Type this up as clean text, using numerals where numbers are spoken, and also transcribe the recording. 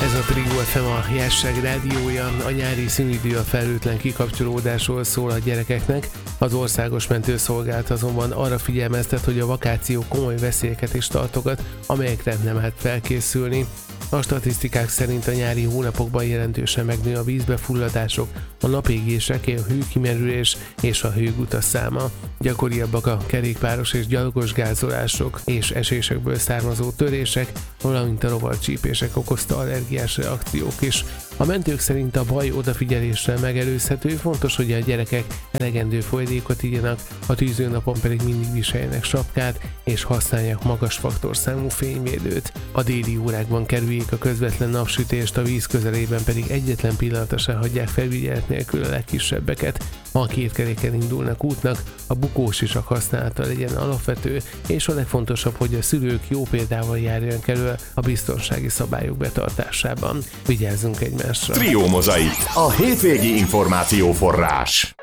Ez a Trio FM, a Jesság rádiója. A nyári szünidő a felhőtlen kikapcsolódásról szól a gyerekeknek. Az országos mentőszolgálat azonban arra figyelmeztet, hogy a vakáció komoly veszélyeket is tartogat, amelyekre nem lehet felkészülni. A statisztikák szerint a nyári hónapokban jelentősen megnő a vízbefulladások, a napégések, a hőkimerülés és a hőguta száma. Gyakoriabbak a kerékpáros és gyalogos gázolások és esésekből származó törések, valamint a rovarcsípések okozta allergiás reakciók is. A mentők szerint a baj odafigyeléssel megelőzhető, fontos, hogy a gyerekek elegendő folyadékot igyanak, a tűzőnapon pedig mindig viseljenek sapkát és használják magas faktorszámú fényvédőt. A déli órákban kerüljék a közvetlen napsütést, a víz közelében pedig egyetlen pillanatra se hagyják felügyelet nélkül a legkisebbeket. Ha a kétkeréken indulnak útnak, a bukósisak használata legyen alapvető, és a legfontosabb, hogy a szülők jó példával járjanak elő a biztonsági szabályok betartásában. Vigyázzunk egymásra! Trio Mozaik, a hétvégi információforrás.